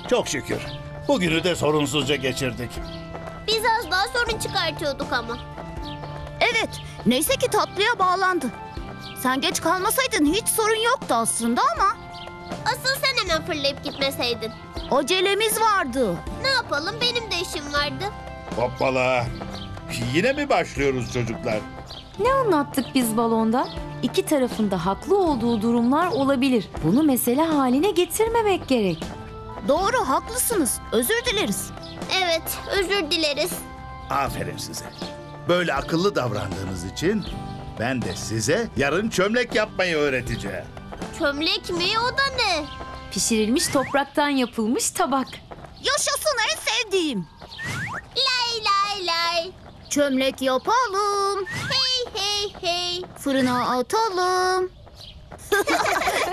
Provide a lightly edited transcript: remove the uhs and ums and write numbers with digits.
Çok şükür. Bugünü de sorunsuzca geçirdik. Biz az daha sorun çıkartıyorduk ama. Evet, neyse ki tatlıya bağlandı. Sen geç kalmasaydın hiç sorun yoktu aslında ama Asıl sen hemen fırlayıp gitmeseydin. acelemiz vardı. Ne yapalım, benim de işim vardı. Hoppala. Yine mi başlıyoruz çocuklar? Ne anlattık biz balonda? İki tarafında haklı olduğu durumlar olabilir. Bunu mesele haline getirmemek gerek. Doğru, haklısınız. Özür dileriz. Evet, özür dileriz. Aferin size. Böyle akıllı davrandığınız için ben de size yarın çömlek yapmayı öğreteceğim. Çömlek mi, o da ne? Pişirilmiş topraktan yapılmış tabak. Yaşasın, en sevdiğim. Lay lay lay. Çömlek yapalım, Hey hey hey. fırına atalım.